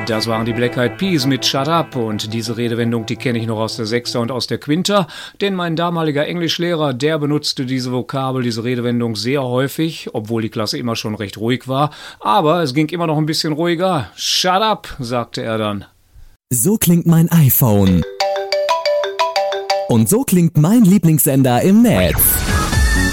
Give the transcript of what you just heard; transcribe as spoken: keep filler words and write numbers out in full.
Das waren die Black Eyed Peas mit Shut Up und diese Redewendung, die kenne ich noch aus der Sechster und aus der Quinter, denn mein damaliger Englischlehrer, der benutzte diese Vokabel, diese Redewendung sehr häufig, obwohl die Klasse immer schon recht ruhig war, aber es ging immer noch ein bisschen ruhiger. Shut up, sagte er dann. So klingt mein iPhone. Und so klingt mein Lieblingssender im Netz.